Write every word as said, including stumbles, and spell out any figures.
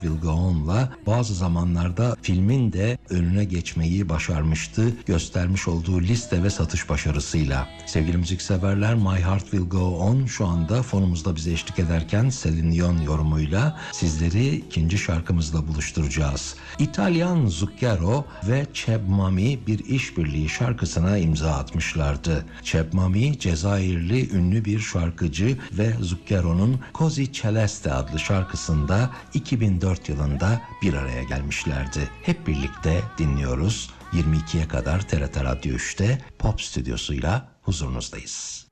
Will Go On'la bazı zamanlarda filmin de önüne geçmeyi başarmıştı, göstermiş olduğu liste ve satış başarısıyla. Sevgili müzikseverler, My Heart Will Go On şu anda fonumuzda bize eşlik ederken Celine Dion yorumuyla sizleri ikinci şarkımızla buluşturacağız. İtalyan Zucchero ve Cheb Mami bir işbirliği şarkısına imza atmışlardı. Cheb Mami, Cezayirli ünlü bir şarkıcı ve Zucchero'nun Così Celeste adlı şarkısında iki bin dört yılında bir araya gelmişlerdi. Hep birlikte dinliyoruz. yirmi ikiye kadar T R T Radyo üçte Pop Stüdyosu'yla huzurunuzdayız.